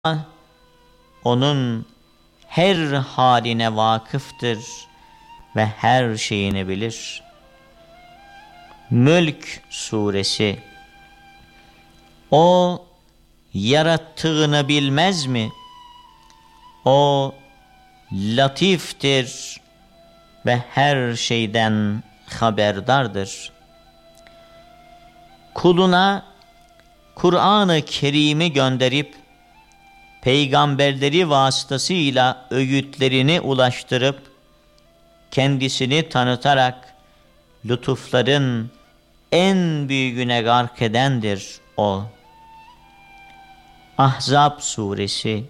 onun her haline vakıftır ve her şeyini bilir. Mülk Suresi. O yarattığını bilmez mi? O latiftir ve her şeyden haberdardır. Kuluna Kur'an-ı Kerim'i gönderip peygamberleri vasıtasıyla öğütlerini ulaştırıp kendisini tanıtarak lütufların en büyüğüne gark edendir o. Ahzab Suresi.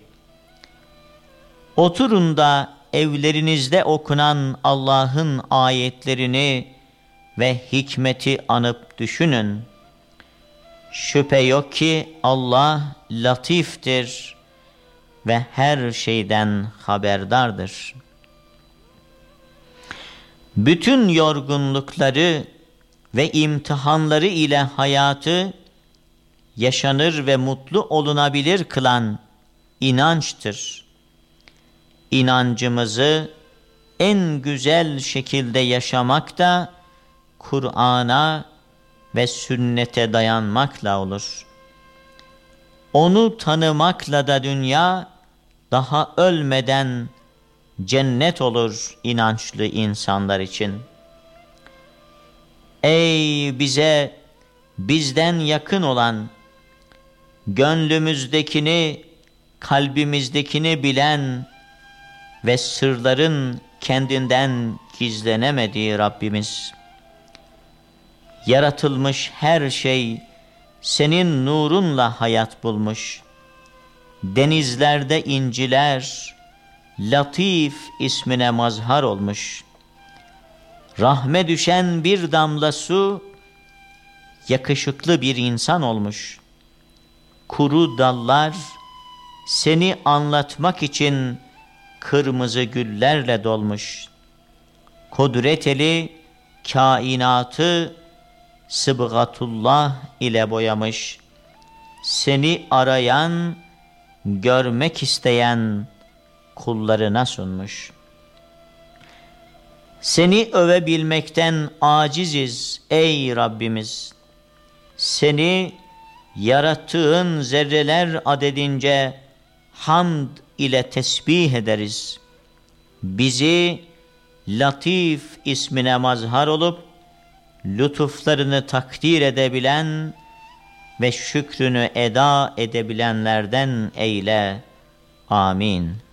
Oturun da evlerinizde okunan Allah'ın ayetlerini ve hikmeti anıp düşünün. Şüphe yok ki Allah latiftir ve her şeyden haberdardır. Bütün yorgunlukları ve imtihanları ile hayatı yaşanır ve mutlu olunabilir kılan inançtır. İnancımızı en güzel şekilde yaşamak da Kur'an'a ve sünnete dayanmakla olur. Onu tanımakla da dünya daha ölmeden cennet olur inançlı insanlar için. Ey bize bizden yakın olan, gönlümüzdekini, kalbimizdekini bilen ve sırların kendinden gizlenemediği Rabbimiz. Yaratılmış her şey senin nurunla hayat bulmuş. Denizlerde inciler, Latif ismine mazhar olmuş. Rahme düşen bir damla su, yakışıklı bir insan olmuş. Kuru dallar, seni anlatmak için kırmızı güllerle dolmuş. Kudret eli, kainatı, Sıbgatullah ile boyamış. Seni arayan, görmek isteyen kullarına sunmuş. Seni övebilmekten aciziz ey Rabbimiz. Seni yarattığın zerreler adedince hamd ile tesbih ederiz. Bizi Latif ismine mazhar olup lütuflarını takdir edebilen ve şükrünü eda edebilenlerden eyle. Amin.